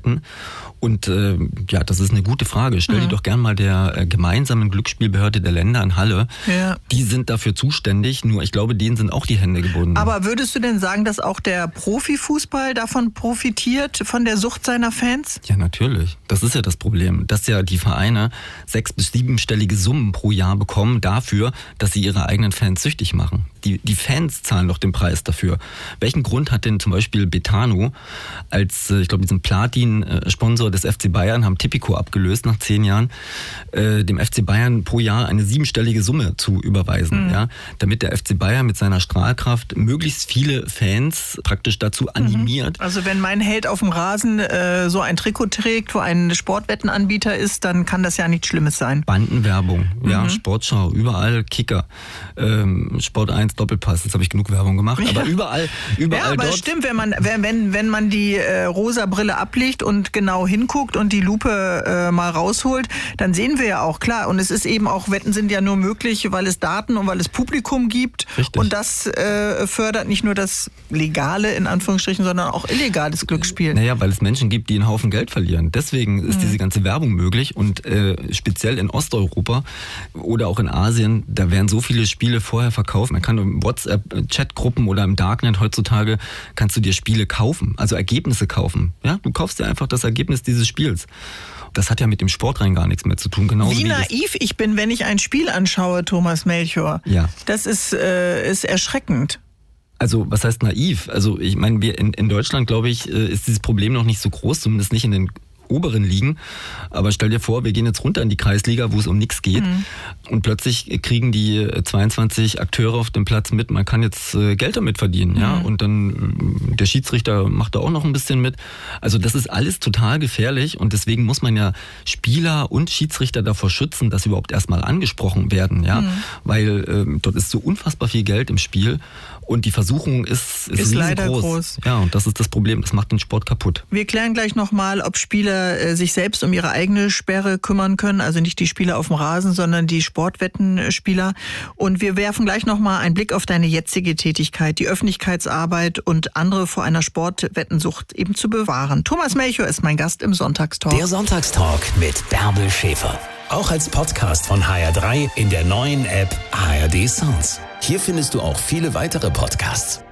wetten. Und ja, das ist eine gute Frage. Stell dir doch gern mal der gemeinsamen Glücksspielbehörde der Länder in Halle. Ja. Die sind dafür zuständig, nur ich glaube, denen sind auch die Hände gebunden. Aber würdest du denn sagen, dass auch der Profifußball davon profitiert, von der Sucht seiner Fans? Ja, natürlich. Das ist ja das Problem, dass ja die Vereine 6- bis 7-stellige Summen pro Jahr bekommen dafür, dass sie ihre eigenen Fans süchtig machen. Die Fans zahlen doch den Preis dafür. Welchen Grund hat denn zum Beispiel Betano als, ich glaube, diesen Platin-Sponsor des FC Bayern, haben Tipico abgelöst nach 10 Jahren, dem FC Bayern pro Jahr eine 7-stellige Summe zu überweisen, ja, damit der FC Bayern mit seiner Strahlkraft möglichst viele Fans praktisch dazu animiert. Also wenn mein Held auf dem Rasen so ein Trikot trägt, wo ein Sportwettenanbieter ist, dann kann das ja nichts Schlimmes sein. Bandenwerbung, ja, Sportschau, überall Kicker, Sport 1 Doppelpass, jetzt habe ich genug Werbung gemacht, aber überall ja, aber dort. Es stimmt, wenn man die rosa Brille ablegt und genau hinguckt und die Lupe mal rausholt, dann sehen wir ja auch, klar, und es ist eben auch, Wetten sind ja nur möglich, weil es Daten und weil es Publikum gibt. Richtig. Und das fördert nicht nur das legale, in Anführungsstrichen, sondern auch illegales Glücksspiel. Naja, weil es Menschen gibt, die einen Haufen Geld verlieren. Deswegen ist diese ganze Werbung möglich und speziell in Osteuropa oder auch in Asien, da werden so viele Spiele vorher verkauft. Man kann in WhatsApp-Chatgruppen oder im Darknet heutzutage kannst du dir Spiele kaufen, also Ergebnisse kaufen. Ja, du kaufst dir einfach das Ergebnis dieses Spiels. Das hat ja mit dem Sport rein gar nichts mehr zu tun. Genauso wie naiv ich bin, wenn ich ein Spiel anschaue, Thomas Melchior. Ja. Das ist erschreckend. Also was heißt naiv? Also ich meine, wir in Deutschland, glaube ich, ist dieses Problem noch nicht so groß, zumindest nicht in den oberen Ligen. Aber stell dir vor, wir gehen jetzt runter in die Kreisliga, wo es um nichts geht. Und plötzlich kriegen die 22 Akteure auf dem Platz mit, man kann jetzt Geld damit verdienen. Ja? Und dann der Schiedsrichter macht da auch noch ein bisschen mit. Also das ist alles total gefährlich und deswegen muss man ja Spieler und Schiedsrichter davor schützen, dass sie überhaupt erstmal angesprochen werden. Ja? Weil dort ist so unfassbar viel Geld im Spiel und die Versuchung ist leider groß. Ja, und das ist das Problem, das macht den Sport kaputt. Wir klären gleich nochmal, ob Spieler sich selbst um ihre eigene Sperre kümmern können, also nicht die Spieler auf dem Rasen, sondern die Sportwettenspieler. Und wir werfen gleich nochmal einen Blick auf deine jetzige Tätigkeit, die Öffentlichkeitsarbeit und andere vor einer Sportwettensucht eben zu bewahren. Thomas Melchior ist mein Gast im Sonntagstalk. Der Sonntagstalk mit Bärbel Schäfer. Auch als Podcast von HR3 in der neuen App ARD Sounds. Hier findest du auch viele weitere Podcasts.